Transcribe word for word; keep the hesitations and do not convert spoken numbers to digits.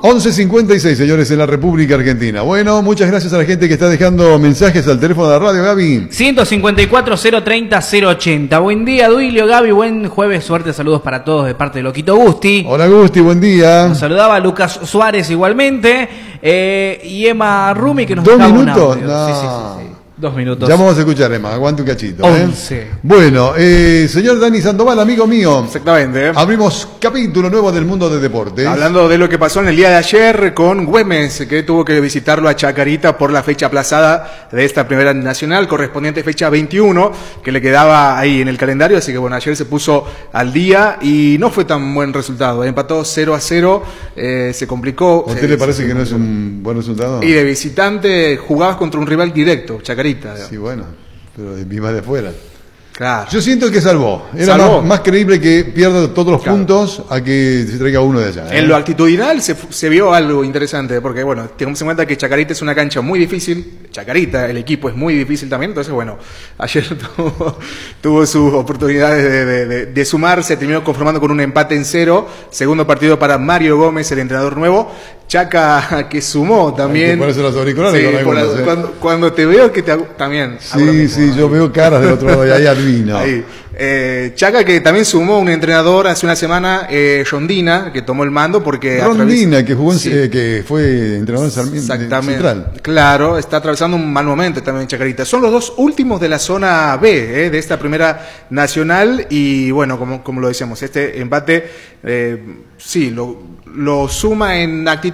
once cincuenta y seis, señores, en la República Argentina. Bueno, muchas gracias a la gente que está dejando mensajes al teléfono de la radio, Gaby. ciento cincuenta y cuatro, cero treinta, cero ochenta. Buen día, Duilio, Gaby, buen jueves, suerte, saludos para todos de parte de Loquito Gusti. Hola, Gusti, buen día. Nos saludaba Lucas Suárez igualmente, eh, y Emma Rumi, que nos ¿Dos dejaba minutos? un audio. No. Sí, sí, sí, sí. Dos minutos. Ya vamos a escuchar, Emma, aguante un cachito. once. ¿eh? Bueno, eh, señor Dani Sandoval, amigo mío. Exactamente. ¿eh? Abrimos capítulo nuevo del mundo de deportes. Hablando de lo que pasó en el día de ayer con Güemes, que tuvo que visitarlo a Chacarita por la fecha aplazada de esta primera nacional, correspondiente fecha veintiuno, que le quedaba ahí en el calendario. Así que bueno, ayer se puso al día y no fue tan buen resultado. Empató cero a cero, eh, se complicó. ¿A usted se, le parece se que no es un buen resultado? Y de visitante jugabas contra un rival directo, Chacarita. Sí, bueno, pero vi más de afuera. Claro. Yo siento que salvó. Era Salvó. Más, más creíble que pierda todos los Claro. puntos a que se traiga uno de allá. ¿eh? En lo actitudinal se, se vio algo interesante, porque bueno, tenemos en cuenta que Chacarita es una cancha muy difícil, Chacarita, el equipo es muy difícil también, entonces bueno, ayer tuvo, tuvo sus oportunidades de, de, de, de sumarse, terminó conformando con un empate en cero, segundo partido para Mario Gómez, el entrenador nuevo, Chaca que sumó también. Hay que ponerse los auriculares Sí, con por algunos, la- ¿eh? cuando, cuando te veo que te hago- también. hago lo Sí, mismo, sí, ¿no? yo veo caras del otro lado y ahí adivino. Ahí. Eh, Chaca que también sumó un entrenador hace una semana, eh, Rondina, que tomó el mando porque Rondina, que jugó en, Sí. eh, que fue entrenador en Sarmiento Exactamente. Central. Claro, está atravesando un mal momento también Chacarita. Son los dos últimos de la zona B, eh, de esta primera nacional. Y bueno, como, como lo decíamos, este empate, eh, sí, lo, lo suma en actitud.